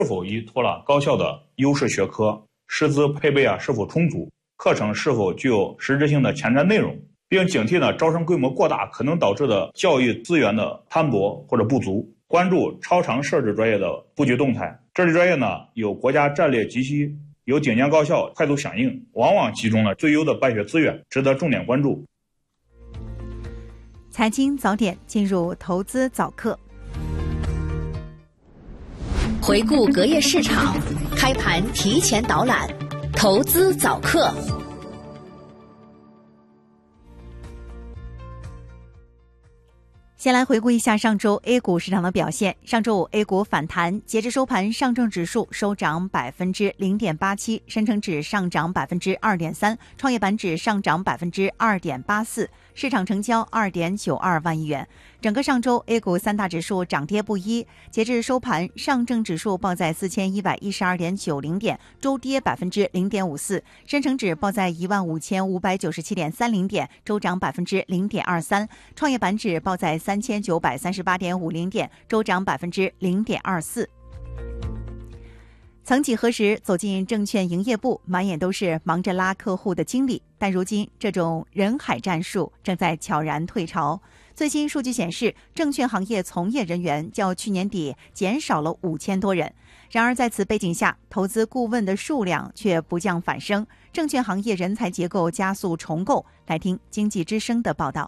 是否依托了高校的优势学科，师资配备是否充足，课程是否具有实质性的前瞻内容，并警惕招生规模过大可能导致的教育资源的摊薄或者不足，关注超长设置专业的布局动态。这类专业有国家战略急需，有顶尖高校快速响应，往往集中了最优的办学资源，值得重点关注。 财经早点进入投资早课， 回顾隔夜市场，开盘提前导览，投资早课。 先来回顾一下上周 A 股市场的表现。上周五 A 股反弹，截至收盘，上证指数收涨 0.87%， 深成指上涨 2.3%， 创业板指上涨 2.84%， 市场成交 2.92 万亿元。整个上周 A 股三大指数涨跌不一，截至收盘，上证指数报在 4112.90 点，周跌 0.54%， 深成指报在 15597.30 点，周涨 0.23%， 创业板指报在 3938.50 点，周涨 0.24%。曾几何时，走进证券营业部，满眼都是忙着拉客户的经理，但如今这种人海战术正在悄然退潮。最新数据显示，证券行业从业人员较去年底减少了5000多人。然而在此背景下，投资顾问的数量却不降反升，证券行业人才结构加速重构。来听经济之声的报道。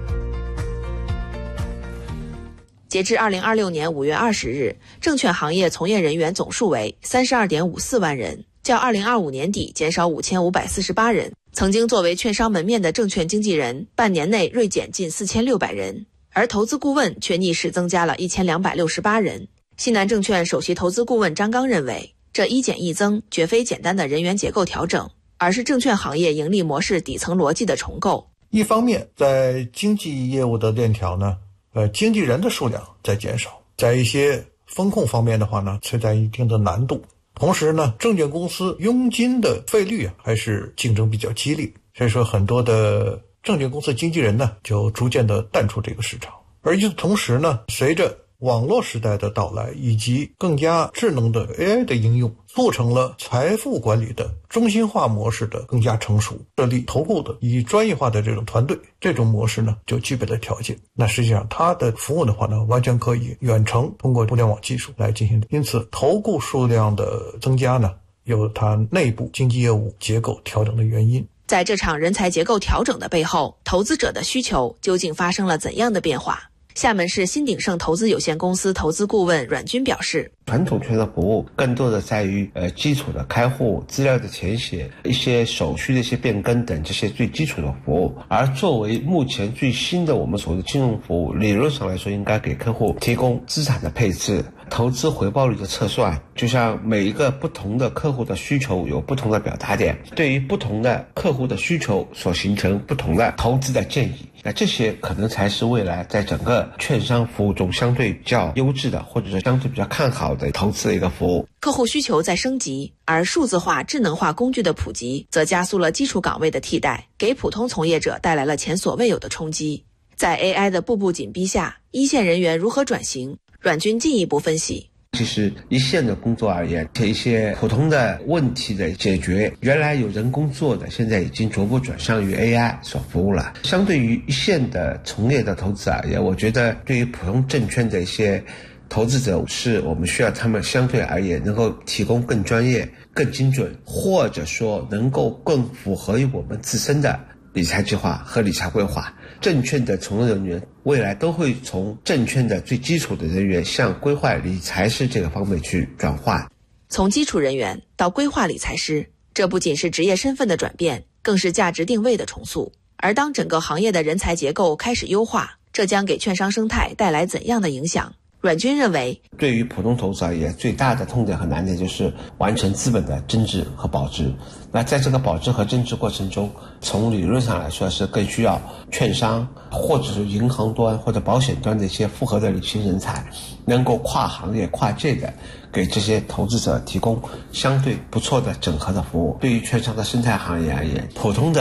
截至2026年5月20日，证券行业从业人员总数为 32.54 万人，较2025年底减少5548人。曾经作为券商门面的证券经纪人，半年内锐减近4600人，而投资顾问却逆势增加了1268人。西南证券首席投资顾问张刚认为，这一减一增绝非简单的人员结构调整，而是证券行业盈利模式底层逻辑的重构。 一方面，在经纪业务的链条呢，经纪人的数量在减少，在一些风控方面的话呢，存在一定的难度。同时呢，证券公司佣金的费率还是竞争比较激烈，所以说很多的证券公司经纪人呢就逐渐的淡出这个市场。而与此同时呢，随着网络时代的到来以及更加智能的 AI 的应用，促成了财富管理的中心化模式的更加成熟，设立投顾的以专业化的这种团队，这种模式呢就具备了条件。那实际上它的服务的话呢，完全可以远程通过互联网技术来进行。因此投顾数量的增加呢，有它内部经纪业务结构调整的原因。 在这场人才结构调整的背后，投资者的需求究竟发生了怎样的变化？厦门市新鼎盛投资有限公司投资顾问阮军表示， 传统券商服务更多的在于基础的开户、资料的填写、一些手续的一些变更等这些最基础的服务。而作为目前最新的我们所谓的金融服务，理论上来说应该给客户提供资产的配置、投资回报率的测算，就像每一个不同的客户的需求有不同的表达点，对于不同的客户的需求所形成不同的投资的建议。那这些可能才是未来在整个券商服务中相对比较优质的，或者说相对比较看好的投资的一个服务。 客户需求在升级，而数字化、智能化工具的普及，则加速了基础岗位的替代，给普通从业者带来了前所未有的冲击。在 AI 的步步紧逼下，一线人员如何转型？阮军进一步分析。 其实一线的工作而言，一些普通的问题的解决，原来有人工做的，现在已经逐步转向于 AI 所服务了。相对于一线的从业的投资而言，我觉得对于普通证券的一些投资者，是我们需要他们相对而言能够提供更专业、更精准，或者说能够更符合于我们自身的理财计划和理财规划。证券的从业人员未来都会从证券的最基础的人员向规划理财师这个方面去转化。 从基础人员到规划理财师，这不仅是职业身份的转变，更是价值定位的重塑。而当整个行业的人才结构开始优化，这将给券商生态带来怎样的影响？阮军认为， 对于普通投资而言，最大的痛点和难点就是完成资本的增值和保值。那在这个保值和增值过程中，从理论上来说是更需要券商或者是银行端或者保险端的一些复合的理性人才，能够跨行业跨界的给这些投资者提供相对不错的整合的服务。对于券商的生态行业而言，普通的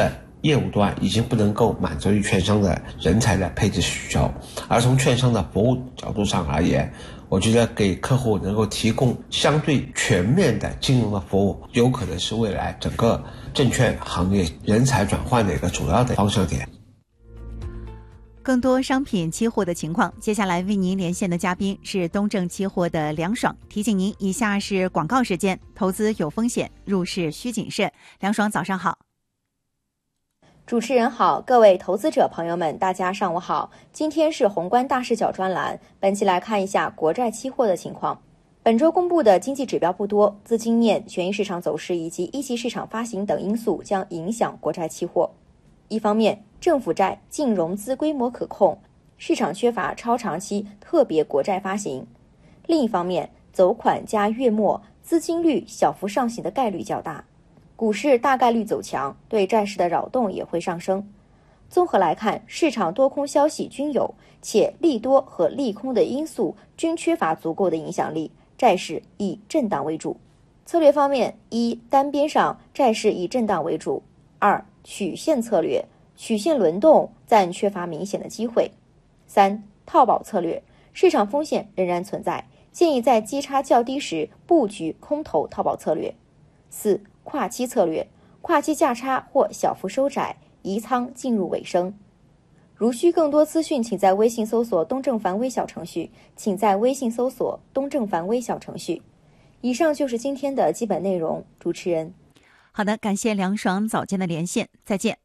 业务端已经不能够满足于券商的人才的配置需求，而从券商的服务角度上而言，我觉得给客户能够提供相对全面的金融的服务，有可能是未来整个证券行业人才转换的一个主要的方向点。 更多商品期货的情况，接下来为您连线的嘉宾是东证期货的梁爽。提醒您，以下是广告时间，投资有风险，入市需谨慎。梁爽，早上好。 主持人好，各位投资者朋友们，大家上午好。今天是宏观大视角专栏，本期来看一下国债期货的情况。本周公布的经济指标不多，资金面、权益市场走势以及一级市场发行等因素将影响国债期货。一方面，政府债净融资规模可控，市场缺乏超长期特别国债发行；另一方面，走款加月末资金率小幅上行的概率较大，股市大概率走强，对债市的扰动也会上升。综合来看，市场多空消息均有，且利多和利空的因素均缺乏足够的影响力，债市以震荡为主。策略方面，一、单边上债市以震荡为主；二、曲线策略，曲线轮动暂缺乏明显的机会；三、套保策略，市场风险仍然存在，建议在基差较低时布局空头套保策略；四、跨期策略，跨期价差或小幅收窄，移仓进入尾声。如需更多资讯，请在微信搜索东正凡微小程序，以上就是今天的基本内容，主持人。 好的，感谢梁爽早间的连线，再见。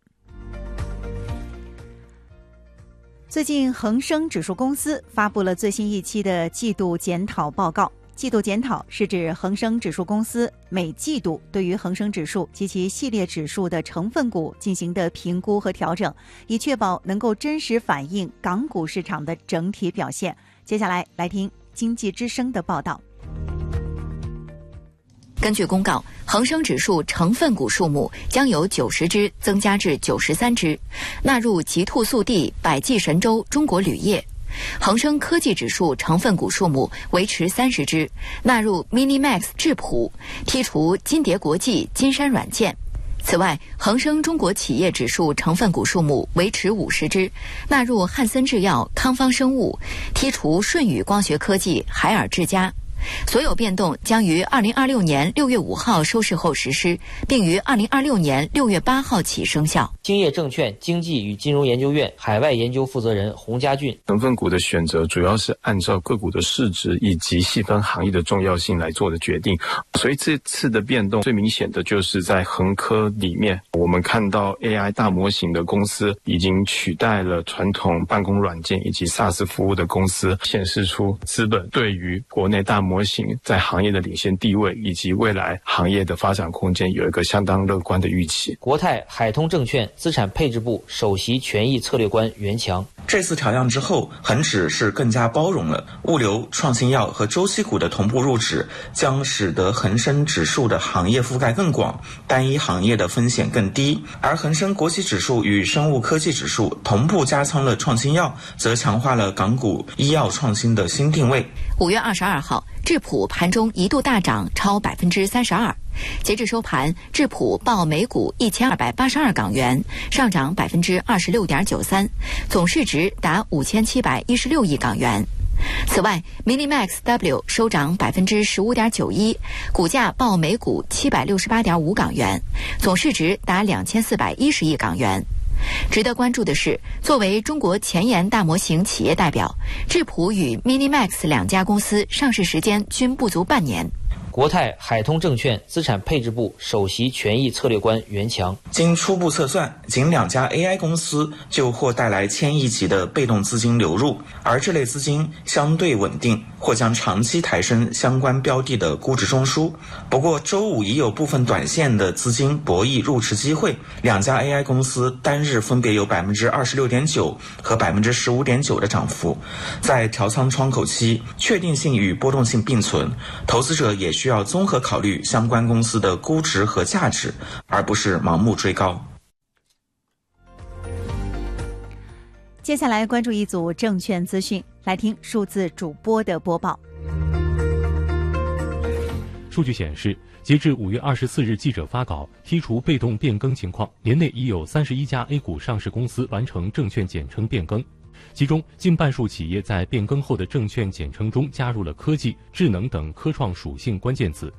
最近恒生指数公司发布了最新一期的季度检讨报告。季度检讨是指恒生指数公司每季度对于恒生指数及其系列指数的成分股进行的评估和调整，以确保能够真实反映港股市场的整体表现。接下来来听经济之声的报道。 根据公告，恒生指数成分股数目将由90只增加至93只，纳入极兔速递、百济神州、中国铝业。恒生科技指数成分股数目维持30只，纳入 Minimax 智谱，剔除金蝶国际、金山软件。此外，恒生中国企业指数成分股数目维持50只，纳入汉森制药、康方生物，剔除舜宇光学科技、海尔智家。所有变动将于2026年6月5号收市后实施，并于2026年6月8号起生效。 兴业证券经济与金融研究院海外研究负责人洪家俊： 成分股的选择主要是按照个股的市值以及细分行业的重要性来做的决定，所以这次的变动最明显的就是在恒科里面，我们看到 AI 大模型的公司已经取代了传统办公软件以及 SaaS 服务的公司，显示出资本对于国内大模型在行业的领先地位以及未来行业的发展空间有一个相当乐观的预期。 国泰海通证券资产配置部首席权益策略官袁强： 这次调降之后，恒指是更加包容了，物流、创新药和周期股的同步入指，将使得恒生指数的行业覆盖更广，单一行业的风险更低。而恒生国企指数与生物科技指数同步加仓了创新药，则强化了港股医药创新的新定位。 5月22号，智谱盘中一度大涨超32%，截至收盘，智谱报每股1282港元，上涨26.93%，总市值达5716亿港元。此外 ，Minimax W 收涨15.91%，股价报每股768.5港元，总市值达2410亿港元。值得关注的是，作为中国前沿大模型企业代表，智谱与 Minimax 两家公司上市时间均不足半年。 国泰海通证券资产配置部首席权益策略官袁强： 经初步测算，仅2家 AI 公司就或带来1000亿级的被动资金流入，而这类资金相对稳定，或将长期抬升相关标的的估值中枢。不过周五已有部分短线的资金博弈入池机会，2家 AI 公司单日分别有26.9%和15.9%的涨幅。在调仓窗口期，确定性与波动性并存，投资者也需要综合考虑相关公司的估值和价值，而不是盲目追高。 接下来关注一组证券资讯，来听数字主播的播报。 数据显示，截至5月24日记者发稿，剔除被动变更情况，年内已有31家 A 股上市公司完成证券简称变更，其中近半数企业在变更后的证券简称中加入了科技、智能等科创属性关键词。